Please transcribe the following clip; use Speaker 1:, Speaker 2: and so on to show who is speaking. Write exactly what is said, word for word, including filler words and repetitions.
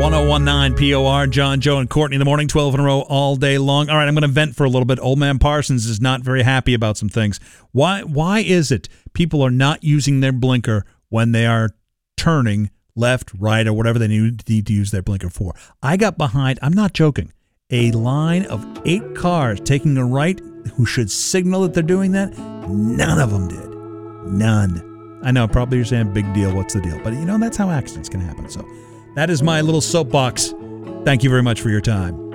Speaker 1: one oh one nine P O R, John, Joe, and Courtney in the morning, twelve in a row all day long. All right, I'm going to vent for a little bit. Old man Parsons is not very happy about some things. Why Why is it people are not using their blinker when they are turning left, right, or whatever they need to use their blinker for? I got behind, I'm not joking, a line of eight cars taking a right who should signal that they're doing that. None of them did. None. I know, probably you're saying, big deal, what's the deal? But, you know, that's how accidents can happen. So that is my little soapbox. Thank you very much for your time.